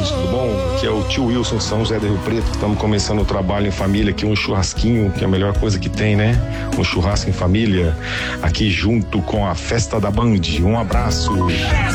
Band, tudo bom? Aqui é o tio Wilson, São José do Rio Preto. Estamos começando o trabalho em família aqui, um churrasquinho, que é a melhor coisa que tem, né? Um churrasco em família, aqui junto com a festa da Band. Um abraço.